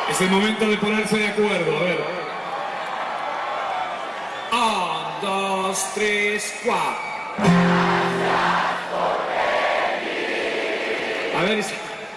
Es el momento de ponerse de acuerdo, a ver. 1, 2, 3, 4. A ver,